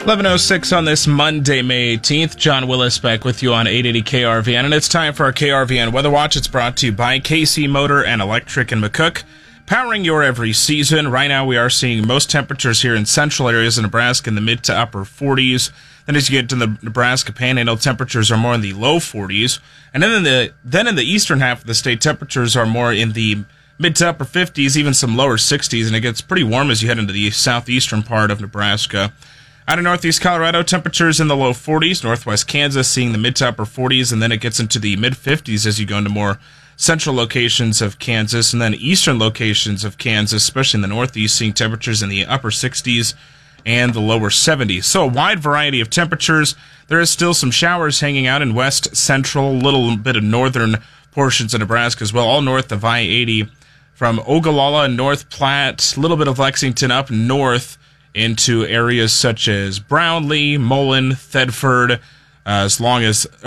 11:06 on this Monday, May 18th. John Willis back with you on 880 KRVN, and it's time for our KRVN Weather Watch. It's brought to you by KC Motor and Electric in McCook, powering your every season. Right now, we are seeing most temperatures here in central areas of Nebraska in the mid to upper 40s. Then as you get to the Nebraska Panhandle, temperatures are more in the low 40s. And then in the eastern half of the state, temperatures are more in the mid to upper 50s, even some lower 60s, and it gets pretty warm as you head into the southeastern part of Nebraska. Out of northeast Colorado, temperatures in the low 40s. Northwest Kansas seeing the mid to upper 40s, and then it gets into the mid 50s as you go into more central locations of Kansas, and then eastern locations of Kansas, especially in the northeast, seeing temperatures in the upper 60s and the lower 70s. So a wide variety of temperatures. There is still some showers hanging out in west, central, a little bit of northern portions of Nebraska as well, all north of I-80 from Ogallala and North Platte, a little bit of Lexington up north into areas such as Brownlee, Mullen, Thedford, as well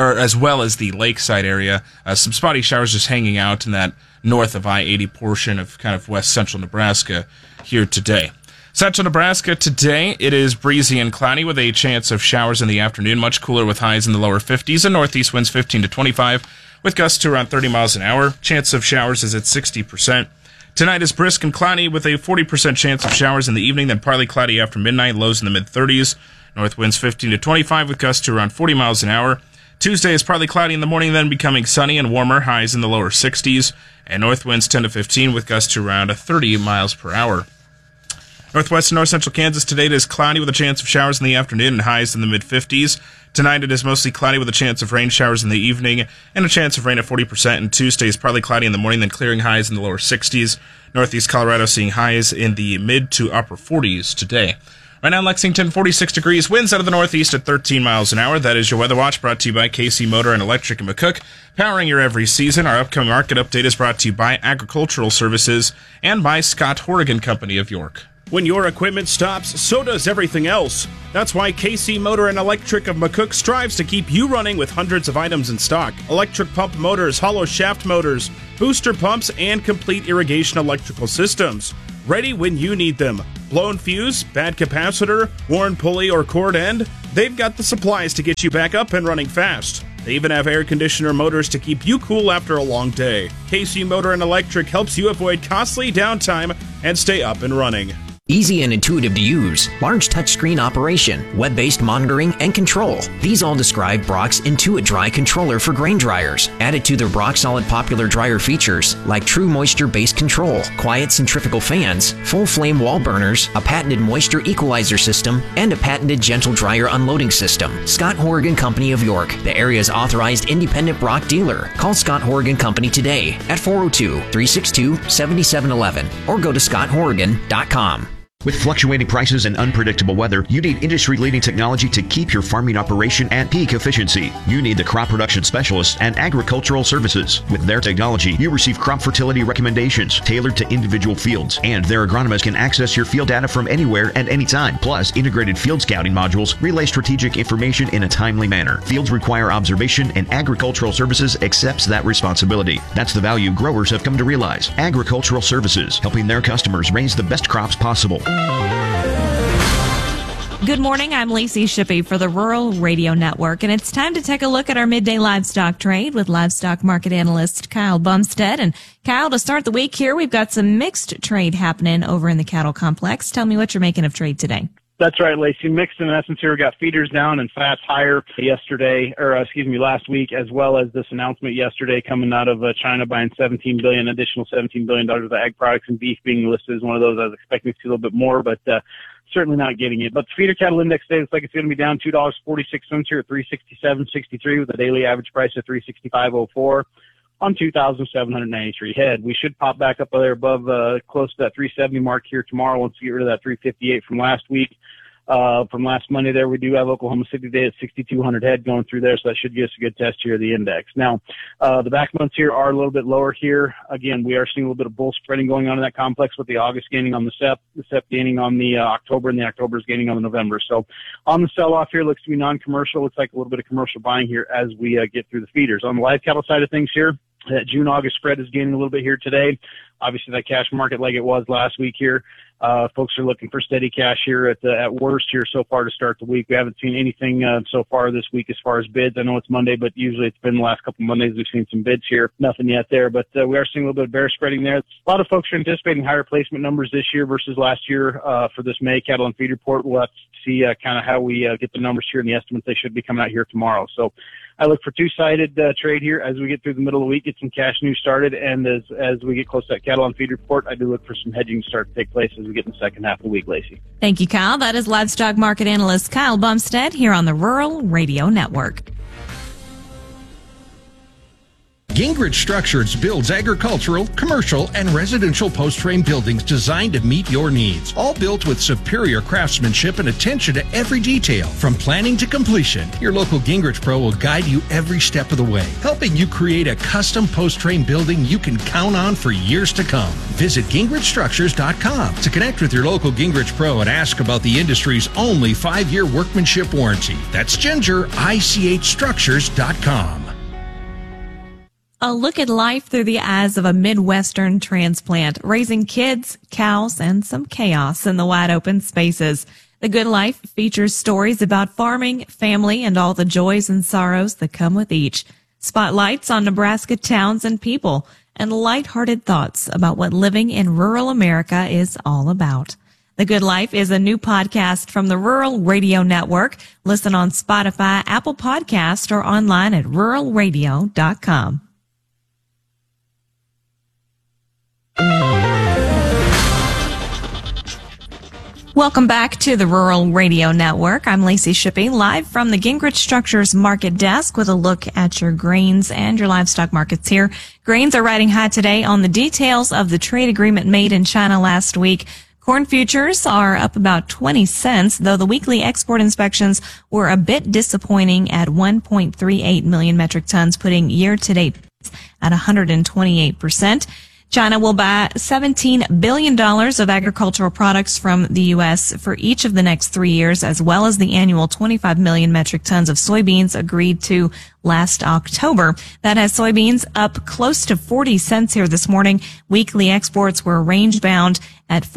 as the lakeside area. Some spotty showers just hanging out in that north of I-80 portion of kind of west central Nebraska here today. Central Nebraska today, it is breezy and cloudy with a chance of showers in the afternoon, much cooler with highs in the lower 50s and northeast winds 15 to 25 with gusts to around 30 miles an hour. Chance of showers is at 60%. Tonight is brisk and cloudy with a 40% chance of showers in the evening, then partly cloudy after midnight, lows in the mid-30s. North winds 15 to 25 with gusts to around 40 miles an hour. Tuesday is partly cloudy in the morning, then becoming sunny and warmer, highs in the lower 60s. And north winds 10 to 15 with gusts to around 30 miles per hour. Northwest and north central Kansas today it is cloudy with a chance of showers in the afternoon and highs in the mid-50s. Tonight it is mostly cloudy with a chance of rain showers in the evening and a chance of rain at 40%. And Tuesday is partly cloudy in the morning, then clearing highs in the lower 60s. Northeast Colorado seeing highs in the mid to upper 40s today. Right now in Lexington, 46 degrees, winds out of the northeast at 13 miles an hour. That is your Weather Watch, brought to you by KC Motor and Electric in McCook, powering your every season. Our upcoming market update is brought to you by Agricultural Services and by Scott Horrigan Company of York. When your equipment stops, so does everything else. That's why KC Motor and Electric of McCook strives to keep you running with hundreds of items in stock. Electric pump motors, hollow shaft motors, booster pumps, and complete irrigation electrical systems. Ready when you need them. Blown fuse, bad capacitor, worn pulley or cord end, they've got the supplies to get you back up and running fast. They even have air conditioner motors to keep you cool after a long day. KC Motor and Electric helps you avoid costly downtime and stay up and running. Easy and intuitive to use, large touchscreen operation, web-based monitoring and control. These all describe Brock's Intuit Dry Controller for grain dryers. Added to their Brock Solid popular dryer features like true moisture-based control, quiet centrifugal fans, full flame wall burners, a patented moisture equalizer system, and a patented gentle dryer unloading system. Scott Horrigan Company of York, the area's authorized independent Brock dealer. Call Scott Horrigan Company today at 402-362-7711 or go to scotthorrigan.com. With fluctuating prices and unpredictable weather, you need industry-leading technology to keep your farming operation at peak efficiency. You need the crop production specialists and agricultural services. With their technology, you receive crop fertility recommendations tailored to individual fields, and their agronomists can access your field data from anywhere at any time. Plus, integrated field scouting modules relay strategic information in a timely manner. Fields require observation, and agricultural services accepts that responsibility. That's the value growers have come to realize. Agricultural services, helping their customers raise the best crops possible. Good morning, I'm Lacey Shippey for the Rural Radio Network, and it's time to take a look at our midday livestock trade with livestock market analyst Kyle Bumstead. And Kyle, to start the week here, we've got some mixed trade happening over in the cattle complex. Tell me what you're making of trade today. That's right, Lacey. Mixed in essence here. We got feeders down and fats higher last week, as well as this announcement yesterday coming out of China buying additional $17 billion of ag products, and beef being listed as one of those. I was expecting to see a little bit more, but certainly not getting it. But the feeder cattle index today looks like it's going to be down $2.46 here at 367.63 with a daily average price of 365.04 on 2,793 head. We should pop back up there above close to that 370 mark here tomorrow once we get rid of that 358 from last week. From last Monday there, we do have Oklahoma City today at 6,200 head going through there, so that should give us a good test here of the index. Now, the back months here are a little bit lower here. Again, we are seeing a little bit of bull spreading going on in that complex, with the August gaining on the SEP gaining on the October, and the October is gaining on the November. So on the sell-off here, looks to be non-commercial. Looks like a little bit of commercial buying here as we get through the feeders. On the live cattle side of things here, That June-August spread is gaining a little bit here today. Obviously, that cash market like it was last week here. Folks are looking for steady cash here at worst here so far to start the week. We haven't seen anything so far this week as far as bids. I know it's Monday, but usually it's been the last couple of Mondays we've seen some bids here. Nothing yet there, but we are seeing a little bit of bear spreading there. A lot of folks are anticipating higher placement numbers this year versus last year for this May cattle and feed report. We'll have to see kind of how we get the numbers here and the estimates. They should be coming out here tomorrow. So I look for two-sided trade here as we get through the middle of the week, get some cash news started, and as we get close to that cattle and feed report, I do look for some hedging to start to take place as we get in the second half of the week, Lacey. Thank you, Kyle. That is livestock market analyst Kyle Bumstead here on the Rural Radio Network. Gingrich Structures builds agricultural, commercial, and residential post-frame buildings designed to meet your needs. All built with superior craftsmanship and attention to every detail. From planning to completion, your local Gingrich Pro will guide you every step of the way, helping you create a custom post-frame building you can count on for years to come. Visit GingrichStructures.com to connect with your local Gingrich Pro and ask about the industry's only 5-year workmanship warranty. That's GingerICHStructures.com. A look at life through the eyes of a Midwestern transplant, raising kids, cows, and some chaos in the wide open spaces. The Good Life features stories about farming, family, and all the joys and sorrows that come with each. Spotlights on Nebraska towns and people, and lighthearted thoughts about what living in rural America is all about. The Good Life is a new podcast from the Rural Radio Network. Listen on Spotify, Apple Podcast, or online at ruralradio.com. Welcome back to the Rural Radio Network. I'm Lacey Shippey, live from the Gingrich Structures Market Desk with a look at your grains and your livestock markets here. Grains are riding high today on the details of the trade agreement made in China last week. Corn futures are up about 20 cents, though the weekly export inspections were a bit disappointing at 1.38 million metric tons, putting year-to-date at 128%. China will buy $17 billion of agricultural products from the U.S. for each of the next 3 years, as well as the annual 25 million metric tons of soybeans agreed to last October. That has soybeans up close to 40 cents here this morning. Weekly exports were range-bound at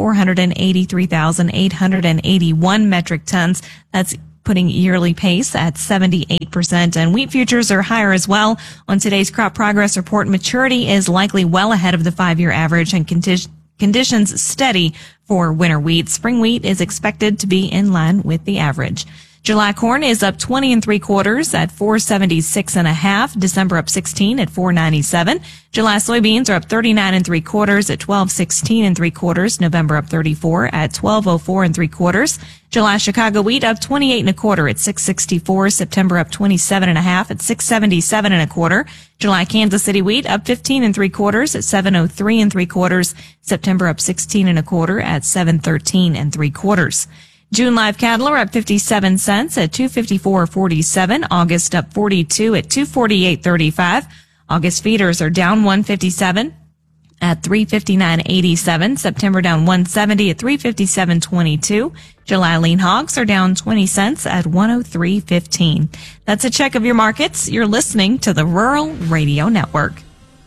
483,881 metric tons. That's putting yearly pace at 78%. And wheat futures are higher as well. On today's crop progress report, maturity is likely well ahead of the 5-year average and conditions steady for winter wheat. Spring wheat is expected to be in line with the average. July corn is up 20 3/4 at 476.5. December up 16 at 497. July soybeans are up 39 3/4 at 1216 3/4. November up 34 at 1204 3/4. July Chicago wheat up 28 1/4 at 664. September up 27.5 at 677 1/4. July Kansas City wheat up 15 3/4 at 703 3/4. September up 16 1/4 at 713 3/4. June live cattle are up 57 cents at 254.47. August up 42 at 248.35. August feeders are down 157 at 359.87. September down 170 at 357.22. July lean hogs are down 20 cents at 103.15. That's a check of your markets. You're listening to the Rural Radio Network.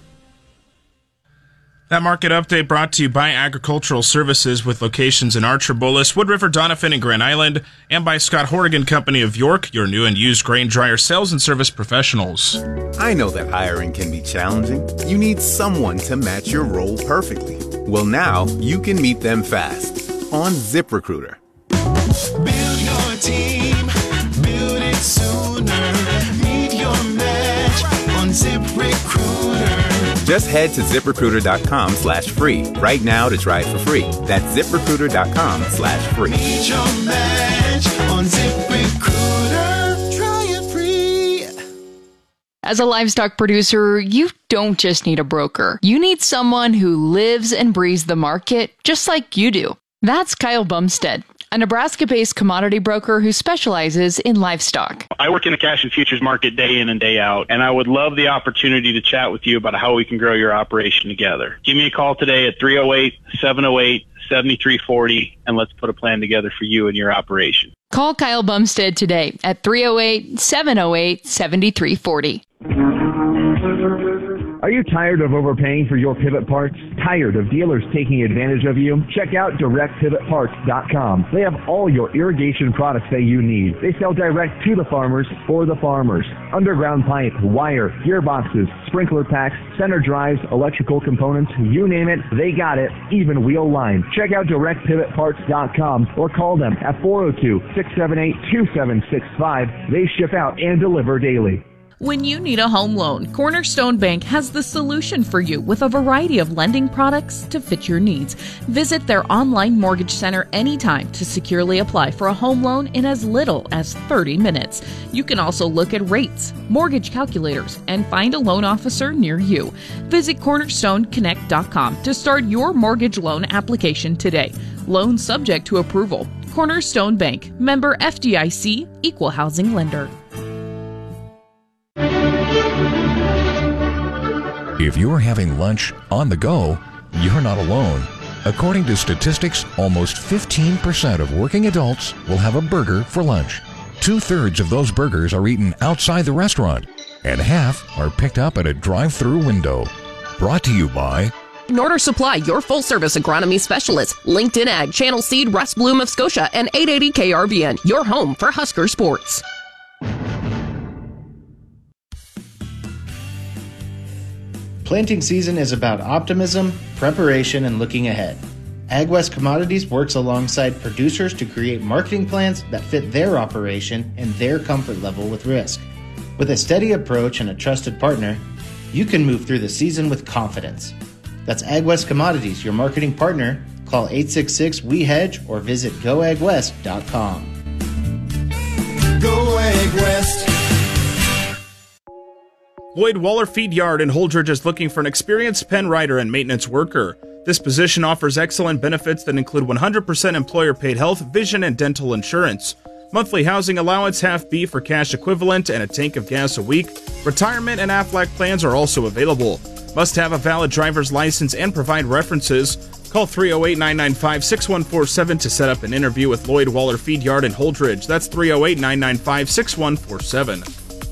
That market update brought to you by Agricultural Services with locations in Archer-Bullis, Wood River, Doniphan, and Grand Island, and by Scott Horrigan Company of York, your new and used grain dryer sales and service professionals. I know that hiring can be challenging. You need someone to match your role perfectly. Well, now you can meet them fast on ZipRecruiter. Build your team, build it sooner. Meet your match on ZipRecruiter. Just head to ZipRecruiter.com/free right now to try it for free. That's ZipRecruiter.com/free. Meet your match on ZipRecruiter. Try it free. As a livestock producer, you don't just need a broker. You need someone who lives and breathes the market just like you do. That's Kyle Bumstead, a Nebraska-based commodity broker who specializes in livestock. I work in the cash and futures market day in and day out, and I would love the opportunity to chat with you about how we can grow your operation together. Give me a call today at 308-708-7340, and let's put a plan together for you and your operation. Call Kyle Bumstead today at 308-708-7340. Are you tired of overpaying for your pivot parts? Tired of dealers taking advantage of you? Check out DirectPivotParts.com. They have all your irrigation products that you need. They sell direct to the farmers for the farmers. Underground pipe, wire, gearboxes, sprinkler packs, center drives, electrical components, you name it, they got it, even wheel line. Check out DirectPivotParts.com or call them at 402-678-2765. They ship out and deliver daily. When you need a home loan, Cornerstone Bank has the solution for you with a variety of lending products to fit your needs. Visit their online mortgage center anytime to securely apply for a home loan in as little as 30 minutes. You can also look at rates, mortgage calculators, and find a loan officer near you. Visit cornerstoneconnect.com to start your mortgage loan application today. Loan subject to approval. Cornerstone Bank, member FDIC, equal housing lender. If you're having lunch on the go, you're not alone. According to statistics, almost 15% of working adults will have a burger for lunch. 2/3 of those burgers are eaten outside the restaurant, and half are picked up at a drive-through window. Brought to you by Norder Supply, your full-service agronomy specialist. LinkedIn Ag, Channel Seed, Russ Bloom of Scotia, and 880 KRVN, your home for Husker sports. Planting season is about optimism, preparation, and looking ahead. AgWest Commodities works alongside producers to create marketing plans that fit their operation and their comfort level with risk. With a steady approach and a trusted partner, you can move through the season with confidence. That's AgWest Commodities, your marketing partner. Call 866-WE-HEDGE or visit goagwest.com. Go AgWest. Lloyd Waller Feed Yard in Holdridge is looking for an experienced pen writer and maintenance worker. This position offers excellent benefits that include 100% employer-paid health, vision, and dental insurance. Monthly housing allowance, half beef or cash equivalent, and a tank of gas a week. Retirement and AFLAC plans are also available. Must have a valid driver's license and provide references. Call 308-995-6147 to set up an interview with Lloyd Waller Feed Yard in Holdridge. That's 308-995-6147.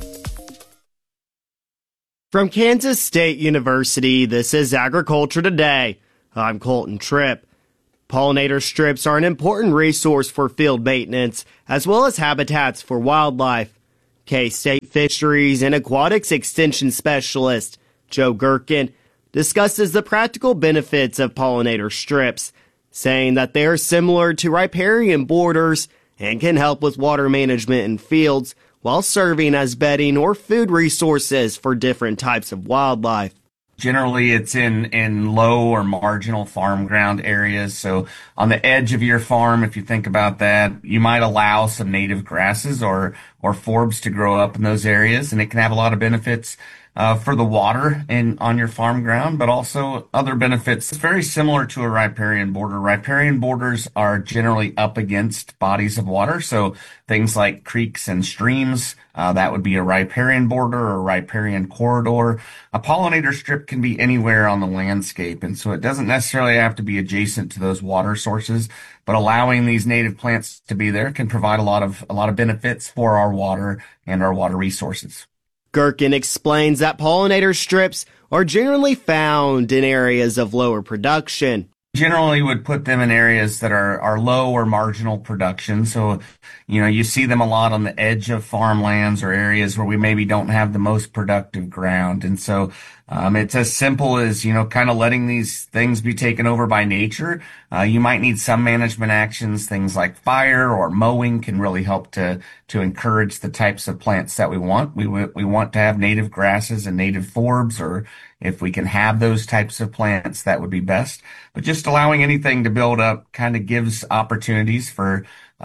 From Kansas State University, this is Agriculture Today. I'm Colton Tripp. Pollinator strips are an important resource for field maintenance, as well as habitats for wildlife. K-State Fisheries and Aquatics Extension Specialist Joe Gherkin discusses the practical benefits of pollinator strips, saying that they are similar to riparian borders and can help with water management in fields, while serving as bedding or food resources for different types of wildlife. Generally, it's in low or marginal farm ground areas. So on the edge of your farm, if you think about that, you might allow some native grasses or forbs to grow up in those areas, and it can have a lot of benefits for the water on your farm ground, but also other benefits. It's very similar to a riparian border. Riparian borders are generally up against bodies of water, so things like creeks and streams, that would be a riparian border or a riparian corridor. A pollinator strip can be anywhere on the landscape, and so it doesn't necessarily have to be adjacent to those water sources, but allowing these native plants to be there can provide a lot of benefits for our water and our water resources. Gherkin explains that pollinator strips are generally found in areas of lower production. Generally would put them in areas that are low or marginal production. So, you see them a lot on the edge of farmlands or areas where we maybe don't have the most productive ground. And so, it's as simple as, kind of letting these things be taken over by nature. You might need some management actions, things like fire or mowing can really help to encourage the types of plants that we want. We want to have native grasses and native forbs, or if we can have those types of plants, that would be best. But just allowing anything to build up kind of gives opportunities for,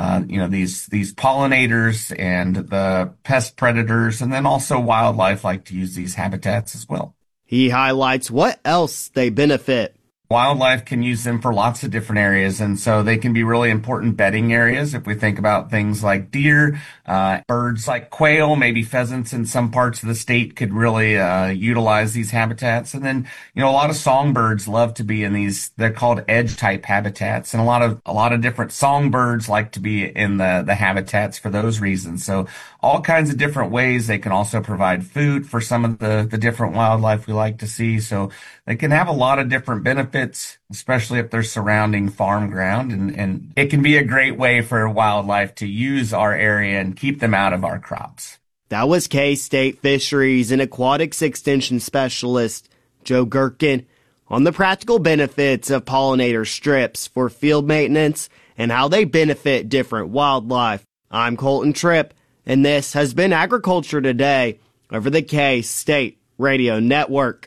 these pollinators and the pest predators, and then also wildlife like to use these habitats as well. He highlights what else they benefit. Wildlife can use them for lots of different areas, and so they can be really important bedding areas if we think about things like deer, birds like quail, maybe pheasants in some parts of the state could really utilize these habitats. And then, a lot of songbirds love to be in these, they're called edge-type habitats, and a lot of different songbirds like to be in the habitats for those reasons. So all kinds of different ways. They can also provide food for some of the different wildlife we like to see. So they can have a lot of different benefits, especially if they're surrounding farm ground. And it can be a great way for wildlife to use our area and keep them out of our crops. That was K-State Fisheries and Aquatics Extension Specialist Joe Gherkin on the practical benefits of pollinator strips for field maintenance and how they benefit different wildlife. I'm Colton Tripp, and this has been Agriculture Today over the K-State Radio Network.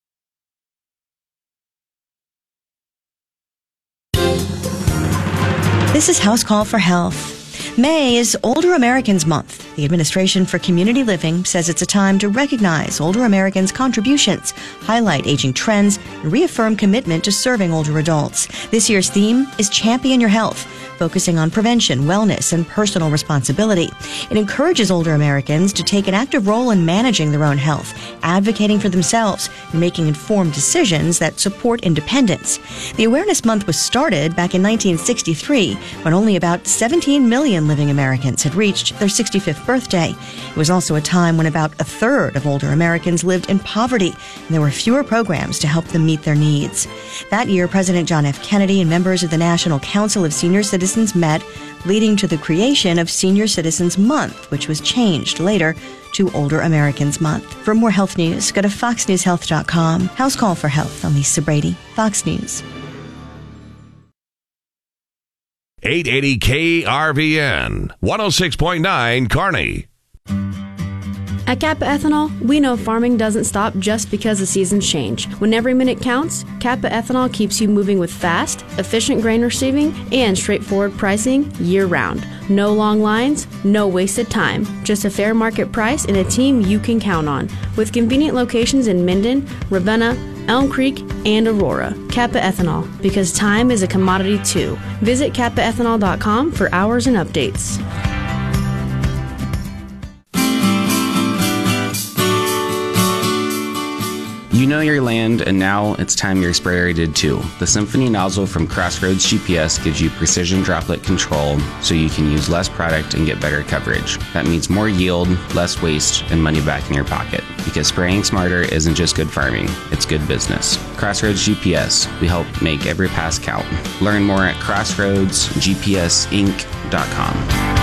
This is House Call for Health. May is Older Americans Month. The Administration for Community Living says it's a time to recognize older Americans' contributions, highlight aging trends, and reaffirm commitment to serving older adults. This year's theme is Champion Your Health, focusing on prevention, wellness, and personal responsibility. It encourages older Americans to take an active role in managing their own health, advocating for themselves, and making informed decisions that support independence. The Awareness Month was started back in 1963, when only about 17 million living Americans had reached their 65th birthday. It was also a time when about a third of older Americans lived in poverty, and there were fewer programs to help them meet their needs. That year, President John F. Kennedy and members of the National Council of Senior Citizens met, leading to the creation of Senior Citizens Month, which was changed later to Older Americans Month. For more health news, go to foxnewshealth.com. House Call for Health. I'm Lisa Brady, Fox News. 880 KRVN, 106.9 Kearney. At Kappa Ethanol, we know farming doesn't stop just because the seasons change. When every minute counts, Kappa Ethanol keeps you moving with fast, efficient grain receiving and straightforward pricing year-round. No long lines, no wasted time. Just a fair market price and a team you can count on. With convenient locations in Minden, Ravenna, Elm Creek, and Aurora. Kappa Ethanol, because time is a commodity too. Visit kappaethanol.com for hours and updates. You know your land, and now it's time your sprayer did too. The Symphony nozzle from Crossroads GPS gives you precision droplet control so you can use less product and get better coverage. That means more yield, less waste, and money back in your pocket. Because spraying smarter isn't just good farming, it's good business. Crossroads GPS, we help make every pass count. Learn more at crossroadsgpsinc.com.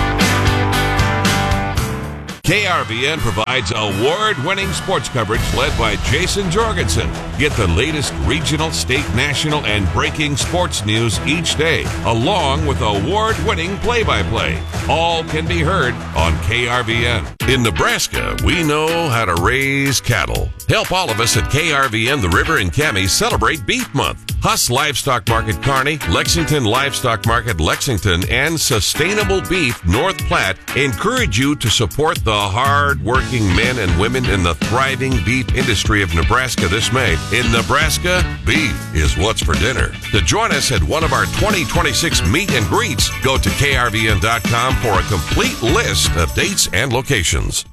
KRVN provides award-winning sports coverage led by Jason Jorgensen. Get the latest regional, state, national, and breaking sports news each day, along with award-winning play-by-play. All can be heard on KRVN. In Nebraska, we know how to raise cattle. Help all of us at KRVN The River and Cammie celebrate Beef Month. Huss Livestock Market Kearney, Lexington Livestock Market Lexington, and Sustainable Beef North Platte encourage you to support the hard-working men and women in the thriving beef industry of Nebraska this May. In Nebraska, beef is what's for dinner. To join us at one of our 2026 meet and greets, go to krvn.com for a complete list of dates and locations.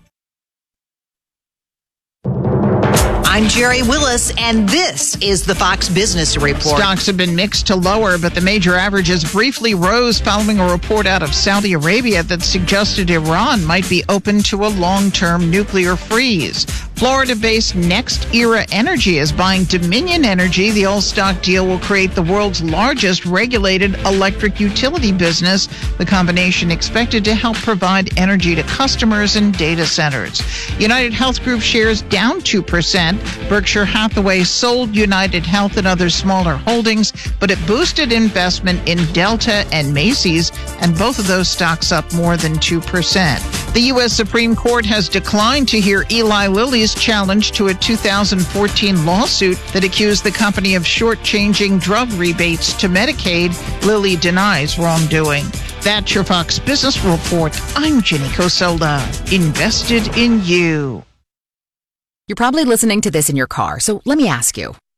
I'm Jerry Willis, and this is the Fox Business Report. Stocks have been mixed to lower, but the major averages briefly rose following a report out of Saudi Arabia that suggested Iran might be open to a long-term nuclear freeze. Florida-based Next Era Energy is buying Dominion Energy. The all-stock deal will create the world's largest regulated electric utility business. The combination expected to help provide energy to customers and data centers. United Health Group shares down 2%. Berkshire Hathaway sold United Health and other smaller holdings, but it boosted investment in Delta and Macy's, and both of those stocks up more than 2%. The U.S. Supreme Court has declined to hear Eli Lilly's challenge to a 2014 lawsuit that accused the company of shortchanging drug rebates to Medicaid. Lilly denies wrongdoing. That's your Fox Business Report. I'm Jenny Coselda. Invested in you. You're probably listening to this in your car, so let me ask you,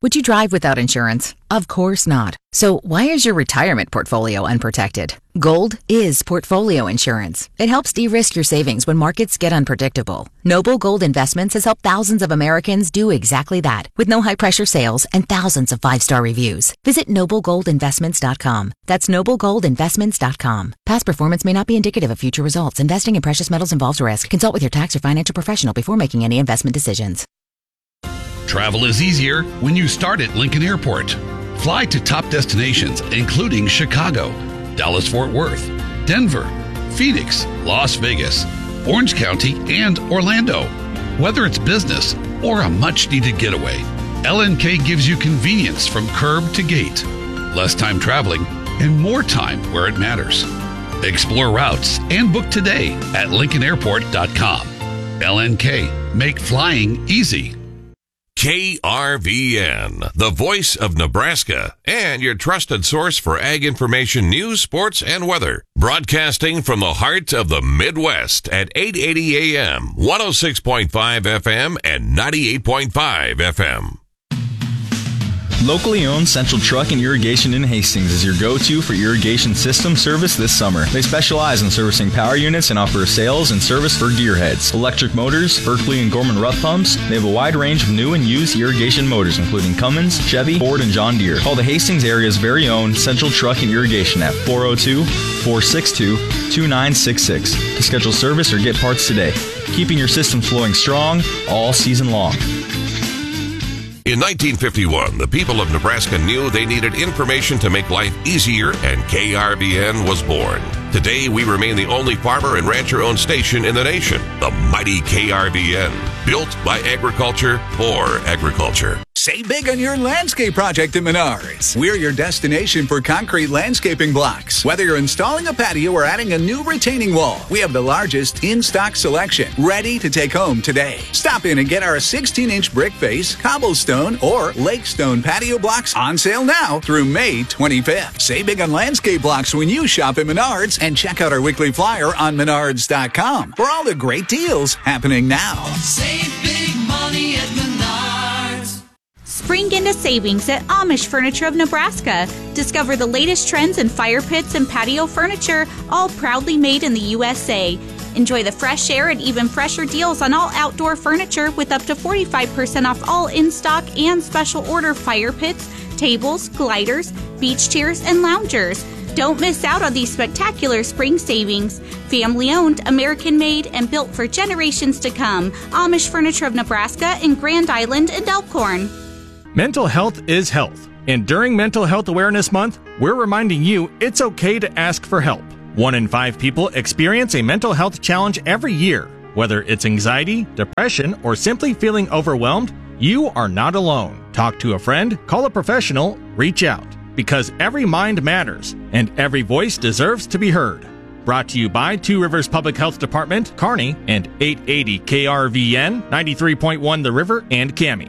Would you drive without insurance? Of course not. So why is your retirement portfolio unprotected? Gold is portfolio insurance. It helps de-risk your savings when markets get unpredictable. Noble Gold Investments has helped thousands of Americans do exactly that with no high-pressure sales and thousands of 5-star reviews. Visit noblegoldinvestments.com. That's noblegoldinvestments.com. Past performance may not be indicative of future results. Investing in precious metals involves risk. Consult with your tax or financial professional before making any investment decisions. Travel is easier when you start at Lincoln Airport. Fly to top destinations including Chicago, Dallas-Fort Worth, Denver, Phoenix, Las Vegas, Orange County, and Orlando. Whether it's business or a much-needed getaway, LNK gives you convenience from curb to gate, less time traveling, and more time where it matters. Explore routes and book today at LincolnAirport.com. LNK, make flying easy. KRVN, the voice of Nebraska, and your trusted source for ag information, news, sports, and weather. Broadcasting from the heart of the Midwest at 880 AM, 106.5 FM, and 98.5 FM. Locally owned Central Truck and Irrigation in Hastings is your go-to for irrigation system service this summer. They specialize in servicing power units and offer sales and service for gearheads, electric motors, Berkeley and Gorman Rough pumps. They have a wide range of new and used irrigation motors, including Cummins, Chevy, Ford, and John Deere. Call the Hastings area's very own Central Truck and Irrigation at 402-462-2966 to schedule service or get parts today, keeping your system flowing strong all season long. In 1951, the people of Nebraska knew they needed information to make life easier, and KRVN was born. Today, we remain the only farmer and rancher-owned station in the nation, the mighty KRVN, built by agriculture for agriculture. Save big on your landscape project at Menards. We're your destination for concrete landscaping blocks. Whether you're installing a patio or adding a new retaining wall, we have the largest in-stock selection, ready to take home today. Stop in and get our 16-inch brick face, cobblestone, or lake stone patio blocks on sale now through May 25th. Save big on landscape blocks when you shop at Menards, and check out our weekly flyer on menards.com for all the great deals happening now. Save big money at Menards. Spring into savings at Amish Furniture of Nebraska. Discover the latest trends in fire pits and patio furniture, all proudly made in the USA. Enjoy the fresh air and even fresher deals on all outdoor furniture with up to 45% off all in-stock and special order fire pits, tables, gliders, beach chairs, and loungers. Don't miss out on these spectacular spring savings. Family-owned, American-made, and built for generations to come. Amish Furniture of Nebraska in Grand Island and Elkhorn. Mental health is health. And during Mental Health Awareness Month, we're reminding you it's okay to ask for help. 1 in 5 people experience a mental health challenge every year. Whether it's anxiety, depression, or simply feeling overwhelmed, you are not alone. Talk to a friend, call a professional, reach out. Because every mind matters, and every voice deserves to be heard. Brought to you by Two Rivers Public Health Department, Kearney, and 880 KRVN, 93.1 The River, and Cami.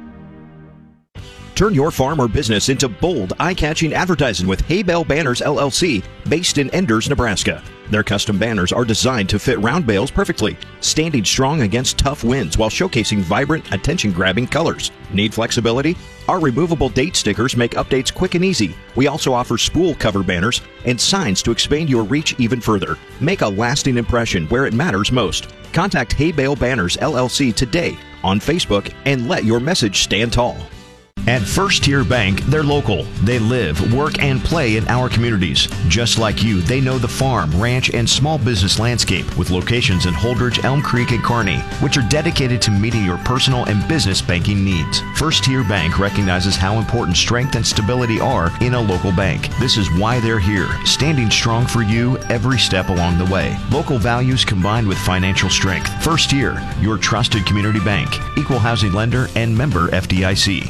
Turn your farm or business into bold, eye-catching advertising with Hay Bale Banners, LLC, based in Enders, Nebraska. Their custom banners are designed to fit round bales perfectly, standing strong against tough winds while showcasing vibrant, attention-grabbing colors. Need flexibility? Our removable date stickers make updates quick and easy. We also offer spool cover banners and signs to expand your reach even further. Make a lasting impression where it matters most. Contact Hay Bale Banners, LLC today on Facebook and let your message stand tall. At First Tier Bank, they're local. They live, work, and play in our communities. Just like you, they know the farm, ranch, and small business landscape with locations in Holdridge, Elm Creek, and Kearney, which are dedicated to meeting your personal and business banking needs. First Tier Bank recognizes how important strength and stability are in a local bank. This is why they're here, standing strong for you every step along the way. Local values combined with financial strength. First Tier, your trusted community bank, equal housing lender, and member FDIC.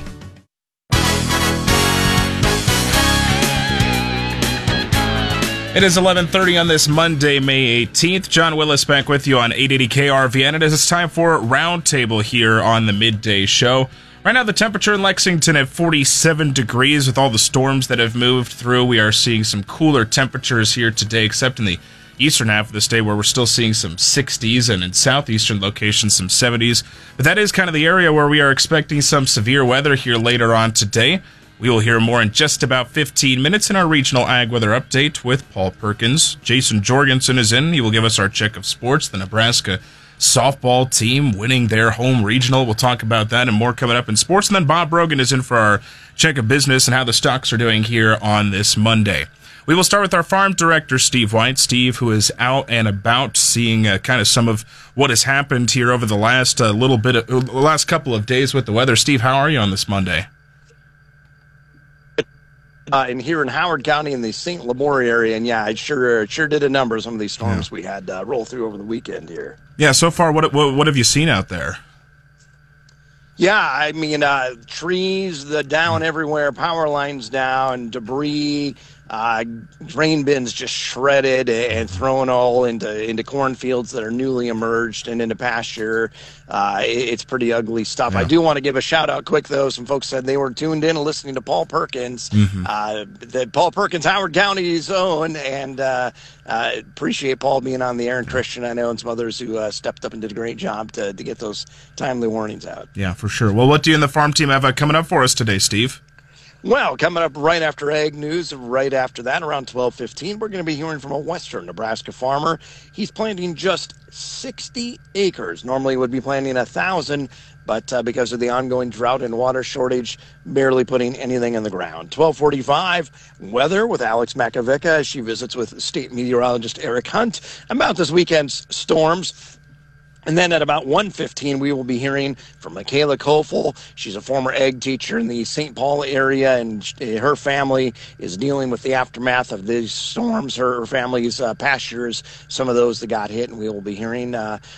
It is 11:30 on this Monday, May 18th. John Willis back with you on 880 KRVN. It is time for Roundtable here on the midday show. Right now, the temperature in Lexington at 47 degrees with all the storms that have moved through. We are seeing some cooler temperatures here today, except in the eastern half of the state where we're still seeing some 60s, and in southeastern locations some 70s. But that is kind of the area where we are expecting some severe weather here later on today. We will hear more in just about 15 minutes in our regional ag weather update with Paul Perkins. Jason Jorgensen is in. He will give us our check of sports. The Nebraska softball team winning their home regional. We'll talk about that and more coming up in sports. And then Bob Brogan is in for our check of business and how the stocks are doing here on this Monday. We will start with our farm director, Steve White. Steve, who is out and about seeing kind of some of what has happened here over the last last couple of days with the weather. Steve, how are you on this Monday? And here in Howard County in the St. Lemore area, and yeah, I sure did a number of some of these storms we had roll through over the weekend here. Yeah, so far, what have you seen out there? Yeah, I mean, trees down everywhere, power lines down, debris, grain bins just shredded and thrown all into cornfields that are newly emerged and into pasture. It's pretty ugly stuff. Yeah. I do want to give a shout out quick though. Some folks said they were tuned in and listening to Paul Perkins, Paul Perkins, Howard County's own, and appreciate Paul being on the air, and Christian, I know, and some others who stepped up and did a great job to get those timely warnings out. Yeah, for sure. Well, what do you and the farm team have coming up for us today, Steve? Well, coming up right after Ag News, right after that, around 12:15, we're going to be hearing from a western Nebraska farmer. He's planting just 60 acres. Normally he would be planting 1,000, but because of the ongoing drought and water shortage, barely putting anything in the ground. 12:45, weather with Alex Makovica as she visits with state meteorologist Eric Hunt about this weekend's storms. And then at about 1:15, we will be hearing from Michaela Kofel. She's a former ag teacher in the St. Paul area, and her family is dealing with the aftermath of these storms. Her family's pastures, some of those that got hit, and we will be hearing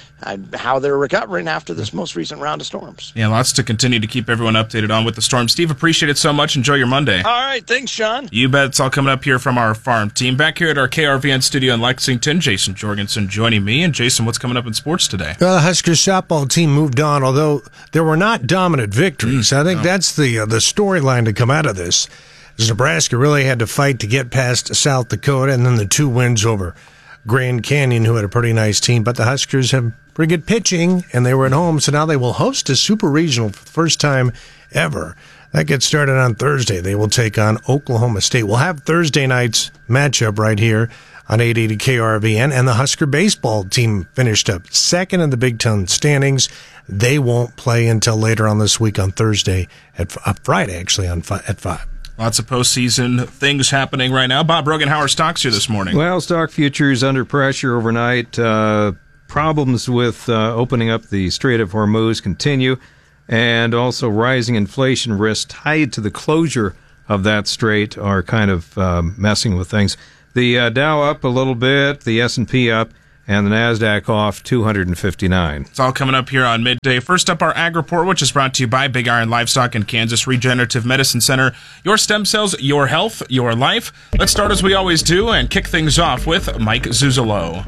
how they're recovering after this most recent round of storms. Yeah, lots to continue to keep everyone updated on with the storm. Steve, appreciate it so much. Enjoy your Monday. All right, thanks, Sean. You bet. It's all coming up here from our farm team. Back here at our KRVN studio in Lexington, Jason Jorgensen joining me. And Jason, what's coming up in sports today? Well, the Huskers softball team moved on, although there were not dominant victories. I think that's the storyline to come out of this. As Nebraska really had to fight to get past South Dakota, and then the 2 wins over Grand Canyon, who had a pretty nice team. But the Huskers have pretty good pitching, and they were at home, so now they will host a super regional for the first time ever. That gets started on Thursday. They will take on Oklahoma State. We'll have Thursday night's matchup right here on 880 KRVN, and the Husker baseball team finished up second in the Big Ten standings. They won't play until later on this week on Thursday, Friday actually, at 5. Lots of postseason things happening right now. Bob Brogan, how are stocks here this morning? Well, stock futures under pressure overnight. Problems with opening up the Strait of Hormuz continue, and also rising inflation risks tied to the closure of that strait are kind of messing with things. The Dow up a little bit, the S&P up, and the NASDAQ off 259. It's all coming up here on midday. First up, our Ag Report, which is brought to you by Big Iron Livestock in Kansas Regenerative Medicine Center. Your stem cells, your health, your life. Let's start as we always do and kick things off with Mike Zuzolo.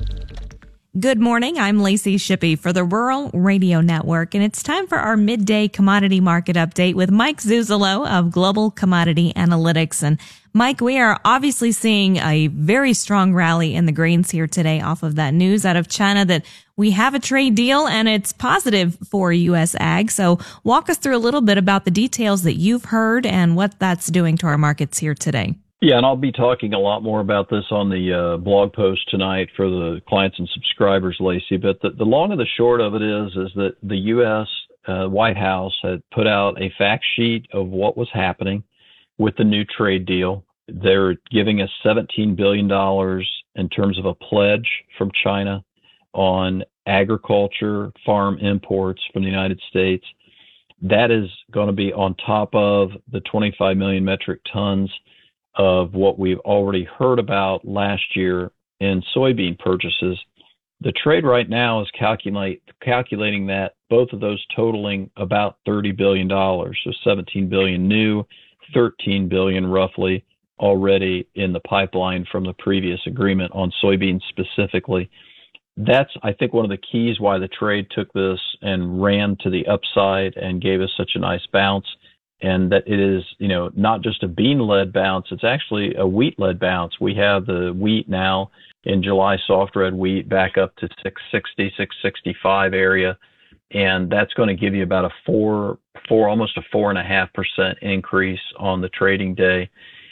Good morning. I'm Lacey Shippey for the Rural Radio Network, and it's time for our midday commodity market update with Mike Zuzolo of Global Commodity Analytics. And Mike, we are obviously seeing a very strong rally in the grains here today off of that news out of China that we have a trade deal and it's positive for U.S. ag. So walk us through a little bit about the details that you've heard and what that's doing to our markets here today. Yeah, and I'll be talking a lot more about this on the blog post tonight for the clients and subscribers, Lacey. But the long and the short of it is that the U.S. White House had put out a fact sheet of what was happening with the new trade deal. They're giving us $17 billion in terms of a pledge from China on agriculture, farm imports from the United States. That is going to be on top of the 25 million metric tons of what we've already heard about last year in soybean purchases. The trade right now is calculating that both of those totaling about $30 billion. So 17 billion new, 13 billion roughly already in the pipeline from the previous agreement on soybeans specifically. That's, I think, one of the keys why the trade took this and ran to the upside and gave us such a nice bounce. And that it is, not just a bean-led bounce, it's actually a wheat-led bounce. We have the wheat now, in July soft red wheat back up to 660, 665 area. And that's going to give you about almost a 4.5% increase on the trading day.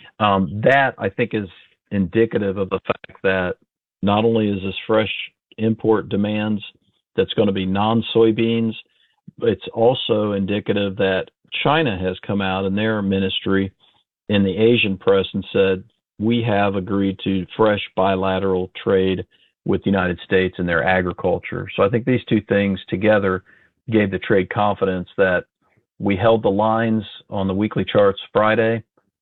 That I think is indicative of the fact that not only is this fresh import demands that's going to be non-soybeans, it's also indicative that China has come out in their ministry in the Asian press and said, we have agreed to fresh bilateral trade with the United States and their agriculture. So I think these two things together gave the trade confidence that we held the lines on the weekly charts Friday.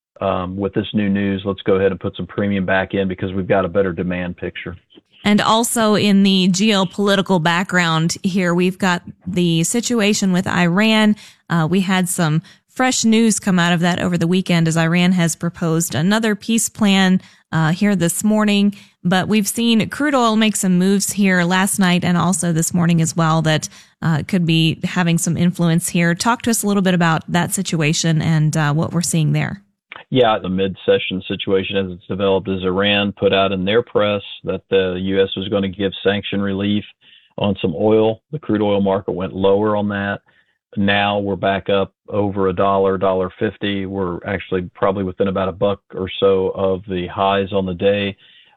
With this new news, let's go ahead and put some premium back in because we've got a better demand picture. And also in the geopolitical background here, we've got the situation with Iran. We had some fresh news come out of that over the weekend as Iran has proposed another peace plan here this morning. But we've seen crude oil make some moves here last night and also this morning as well that could be having some influence here. Talk to us a little bit about that situation and what we're seeing there. Yeah, the mid-session situation as it's developed is Iran put out in their press that the U.S. was going to give sanction relief on some oil. The crude oil market went lower on that. Now we're back up over $1.50. We're actually probably within about $1 or so of the highs on the day.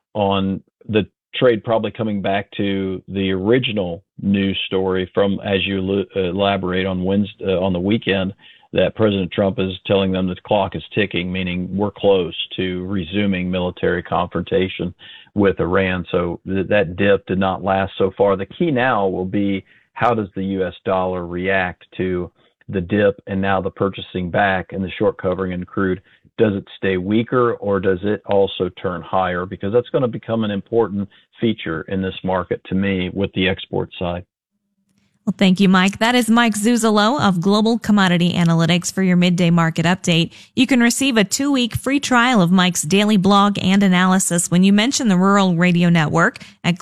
On the trade probably coming back to the original news story from, as you elaborate on Wednesday, on the weekend, that President Trump is telling them the clock is ticking, meaning we're close to resuming military confrontation with Iran. So that dip did not last so far. The key now will be, how does the U.S. dollar react to the dip and now the purchasing back and the short covering in crude? Does it stay weaker or does it also turn higher? Because that's going to become an important feature in this market to me with the export side. Well, thank you, Mike. That is Mike Zuzolo of Global Commodity Analytics for your midday market update. You can receive a 2-week free trial of Mike's daily blog and analysis when you mention the Rural Radio Network at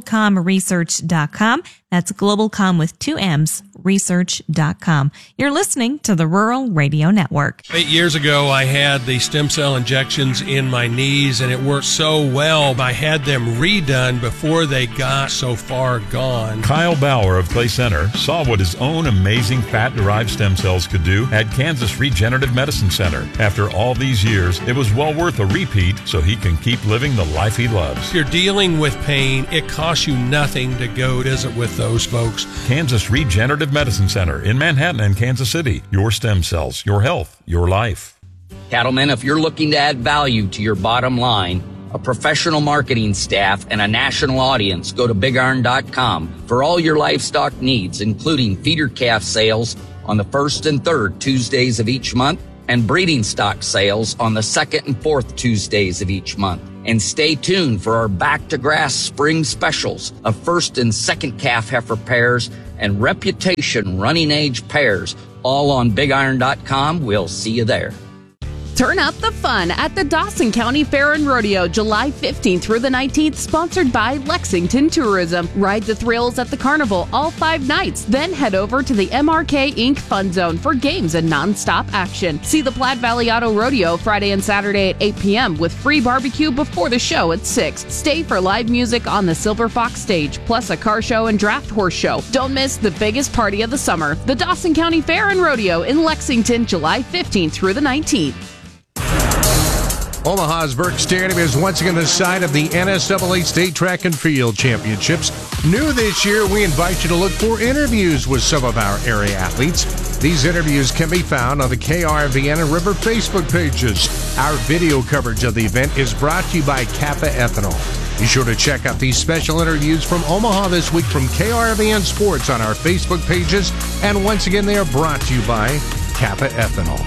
globalcomresearch.com. That's globalcom with 2 M's, research.com. You're listening to the Rural Radio Network. 8 years ago, I had the stem cell injections in my knees, and it worked so well. I had them redone before they got so far gone. Kyle Bauer of Clay Center saw what his own amazing fat-derived stem cells could do at Kansas Regenerative Medicine Center. After all these years, it was well worth a repeat so he can keep living the life he loves. If you're dealing with pain, it costs you nothing to go visit with those folks. Kansas Regenerative Medicine Center in Manhattan and Kansas City. Your stem cells, your health, your life. Cattlemen, if you're looking to add value to your bottom line, a professional marketing staff, and a national audience, go to BigIron.com for all your livestock needs, including feeder calf sales on the 1st and 3rd Tuesdays of each month and breeding stock sales on the 2nd and 4th Tuesdays of each month. And stay tuned for our Back to Grass spring specials of 1st and 2nd calf heifer pairs and Reputation running age pairs, all on BigIron.com. We'll see you there. Turn up the fun at the Dawson County Fair and Rodeo, July 15th through the 19th, sponsored by Lexington Tourism. Ride the thrills at the carnival all 5 nights, then head over to the MRK Inc. Fun Zone for games and nonstop action. See the Platte Valley Auto Rodeo Friday and Saturday at 8 p.m. with free barbecue before the show at 6. Stay for live music on the Silver Fox stage, plus a car show and draft horse show. Don't miss the biggest party of the summer, the Dawson County Fair and Rodeo in Lexington, July 15th through the 19th. Omaha's Burke Stadium is once again the site of the NSAA State Track and Field Championships. New this year, we invite you to look for interviews with some of our area athletes. These interviews can be found on the KRVN and River Facebook pages. Our video coverage of the event is brought to you by Kappa Ethanol. Be sure to check out these special interviews from Omaha this week from KRVN Sports on our Facebook pages. And once again, they are brought to you by Kappa Ethanol.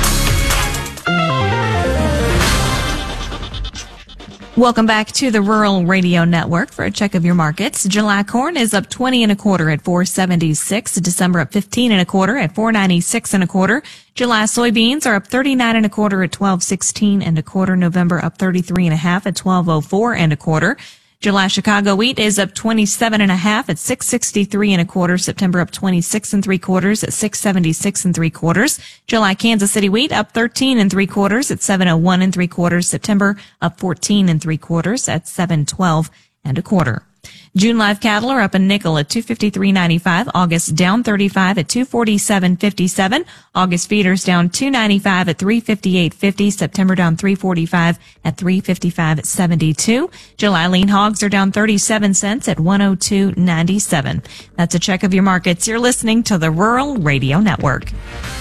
Welcome back to the Rural Radio Network for a check of your markets. July corn is up 20 1/4 at $4.76. December up 15 1/4 at $4.96 1/4. July soybeans are up 39 1/4 at $12.16 1/4. November up 33 1/2 at $12.04 1/4. July Chicago wheat is up 27.5 at $6.63 1/4. September up 26 3/4 at $6.76 3/4. July Kansas City wheat up 13 3/4 at $7.01 3/4. September up 14 3/4 at $7.12 1/4. June live cattle are up a nickel at $253.95. August down 35 at $247.57. August feeders down $2.95 at $358.50. September down $3.45 at $355.72. July lean hogs are down 37 cents at $102.97. That's a check of your markets. You're listening to the Rural Radio Network.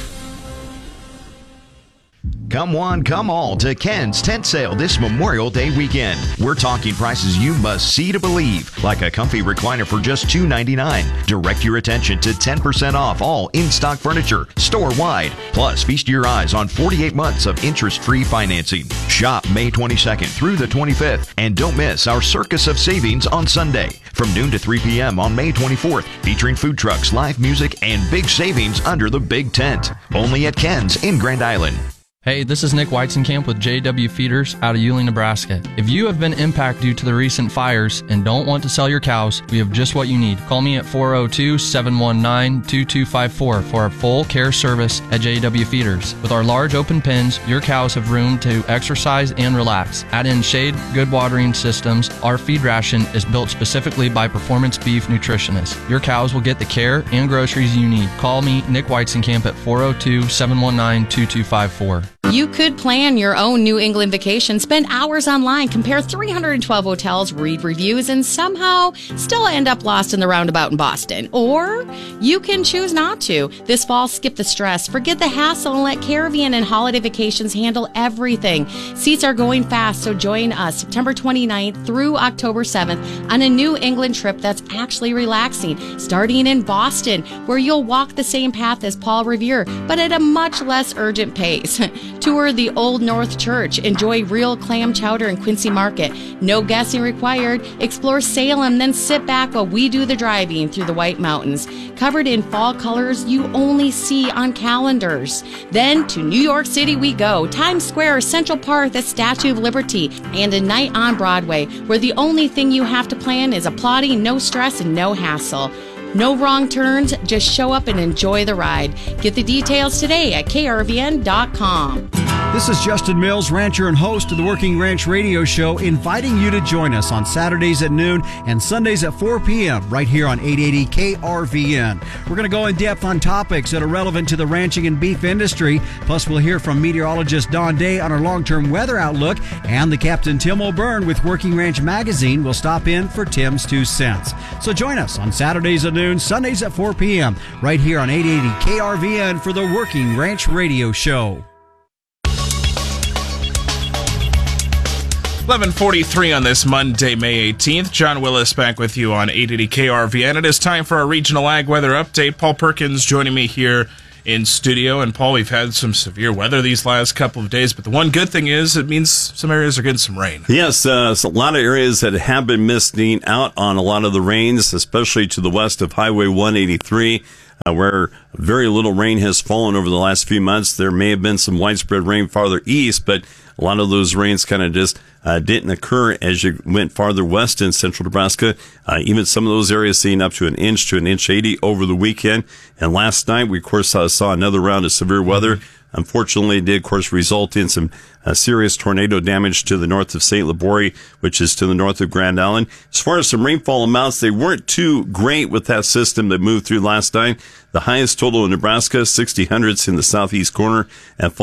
Come one, come all to Ken's tent sale this Memorial Day weekend. We're talking prices you must see to believe, like a comfy recliner for just $2.99. Direct your attention to 10% off all in-stock furniture, store-wide. Plus, feast your eyes on 48 months of interest-free financing. Shop May 22nd through the 25th, and don't miss our Circus of Savings on Sunday from noon to 3 p.m. on May 24th, featuring food trucks, live music, and big savings under the big tent. Only at Ken's in Grand Island. Hey, this is Nick Weizenkamp with JW Feeders out of Yulee, Nebraska. If you have been impacted due to the recent fires and don't want to sell your cows, we have just what you need. Call me at 402-719-2254 for a full care service at JW Feeders. With our large open pens, your cows have room to exercise and relax. Add in shade, good watering systems. Our feed ration is built specifically by Performance Beef Nutritionists. Your cows will get the care and groceries you need. Call me, Nick Weizenkamp, at 402-719-2254. You could plan your own New England vacation, spend hours online, compare 312 hotels, read reviews, and somehow still end up lost in the roundabout in Boston. Or you can choose not to. This fall, skip the stress, forget the hassle, and let Caravan and Holiday Vacations handle everything. Seats are going fast, so join us September 29th through October 7th on a New England trip that's actually relaxing, starting in Boston, where you'll walk the same path as Paul Revere, but at a much less urgent pace. Tour the Old North Church. Enjoy real clam chowder in Quincy Market. No guessing required. Explore Salem, then sit back while we do the driving through the White Mountains. Covered in fall colors you only see on calendars. Then to New York City we go. Times Square, Central Park, the Statue of Liberty, and a night on Broadway, where the only thing you have to plan is applauding, no stress, and no hassle. No wrong turns, just show up and enjoy the ride. Get the details today at krvn.com. This is Justin Mills, rancher and host of the Working Ranch Radio Show, inviting you to join us on Saturdays at noon and Sundays at 4 p.m. right here on 880 KRVN. We're going to go in depth on topics that are relevant to the ranching and beef industry. Plus, we'll hear from meteorologist Don Day on our long-term weather outlook, and the Captain Tim O'Byrne with Working Ranch Magazine will stop in for Tim's 2 cents. So join us on Saturdays at noon, Sundays at 4 p.m. right here on 880 KRVN for the Working Ranch Radio Show. 11:43 on this Monday, May 18th. John Willis back with you on 880 KRVN. It is time for our regional ag weather update. Paul Perkins joining me here in studio. And Paul, we've had some severe weather these last couple of days, but the one good thing is it means some areas are getting some rain. Yes, so a lot of areas that have been missing out on a lot of the rains, especially to the west of Highway 183. Where very little rain has fallen over the last few months. There may have been some widespread rain farther east, but a lot of those rains kind of just didn't occur as you went farther west in central Nebraska. Even some of those areas seeing up to an inch to an inch 80 over the weekend. And last night, we, of course, saw another round of severe weather. Unfortunately, it did, of course, result in some serious tornado damage to the north of St. Libory, which is to the north of Grand Island. As far as some rainfall amounts, they weren't too great with that system that moved through last night. The highest total in Nebraska, 60 hundredths in the southeast corner, and